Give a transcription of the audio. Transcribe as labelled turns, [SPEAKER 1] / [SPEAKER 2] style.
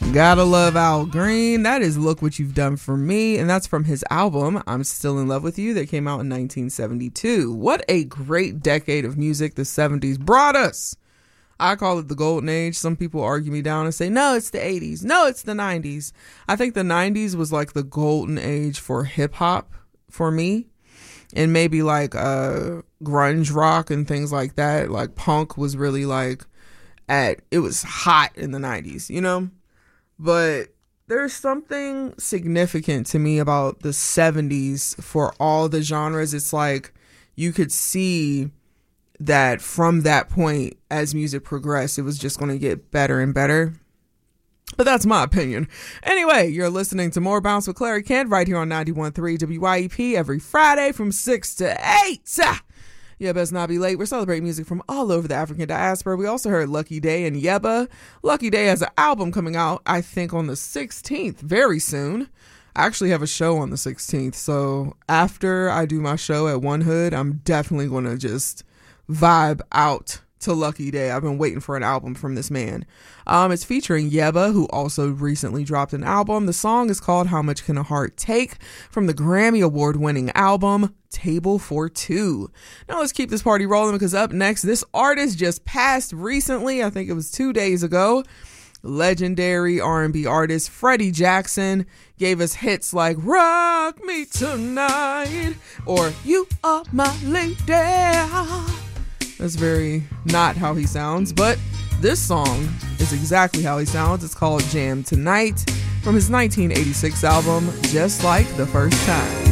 [SPEAKER 1] Gotta love Al Green. That is Look What You've Done For Me, and that's from his album I'm Still in Love With You that came out in 1972. What a great decade of music the 70s brought us. I call it the golden age. Some people argue me down and say, no, it's the 80s. No, it's the 90s. I think the 90s was like the golden age for hip hop for me, and maybe like grunge rock and things like that. Like punk was really like it was hot in the 90s, you know? But there's something significant to me about the 70s for all the genres. It's like you could see that from that point, as music progressed, it was just going to get better and better. But that's my opinion. Anyway, you're listening to More Bounce with Clary Kent right here on 91.3 WYEP every Friday from 6 to 8. Yeah, best not be late. We're celebrating music from all over the African diaspora. We also heard Lucky Day and Yebba. Lucky Day has an album coming out, I think, on the 16th, very soon. I actually have a show on the 16th, so after I do my show at One Hood, I'm definitely going to just vibe out to Lucky Day. I've been waiting for an album from this man. It's featuring Yebba, who also recently dropped an album. The song is called How Much Can a Heart Take, from the Grammy Award winning album Table for Two. Now let's keep this party rolling, because up next, this artist just passed recently. I think it was 2 days ago. Legendary R&B artist Freddie Jackson gave us hits like Rock Me Tonight or You Are My Lady. That's very not how he sounds, but this song is exactly how he sounds. It's called Jam Tonight from his 1986 album, Just Like the First Time.